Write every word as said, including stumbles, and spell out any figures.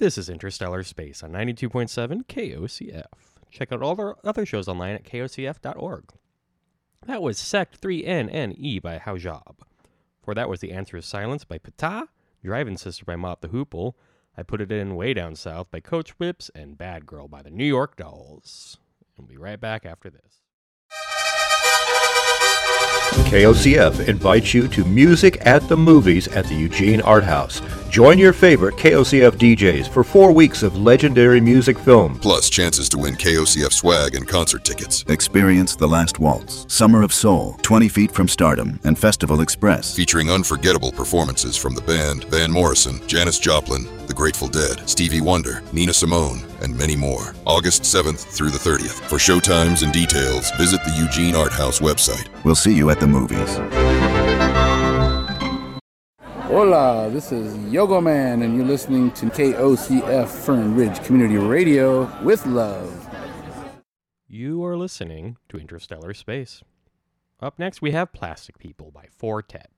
This is Interstellar Space on ninety-two point seven K O C F. Check out all our other shows online at K O C F dot org. That was Sect three N N E by Howjob. For that was The Answer is Silence by Ptah, Driving Sister by Mop the Hoople, I Put It In Way Down South by Coach Whips, and Bad Girl by the New York Dolls. We'll be right back after this. K O C F invites you to Music at the Movies at the Eugene Art House. Join your favorite K O C F D Js for four weeks of legendary music film. Plus chances to win K O C F swag and concert tickets. Experience The Last Waltz, Summer of Soul, twenty feet from Stardom, and Festival Express. Featuring unforgettable performances from the band, Van Morrison, Janis Joplin, The Grateful Dead, Stevie Wonder, Nina Simone, and many more. August seventh through the thirtieth. For showtimes and details, visit the Eugene Art House website. We'll see you at the movies. Hola, this is Yogo Man, and you're listening to K O C F Fern Ridge Community Radio with love. You are listening to Interstellar Space. Up next, we have Plastic People by Four Tet.